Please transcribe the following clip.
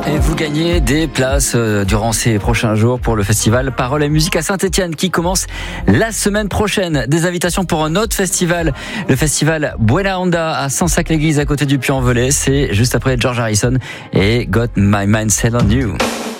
Et vous gagnez des places durant ces prochains jours pour le festival Parole et Musique à Saint-Étienne qui commence la semaine prochaine. Des invitations pour un autre festival, le festival Buena Onda à Sansac-l'Église à côté du Puy-en-Velay. C'est juste après George Harrison et Got My Mind Set on You.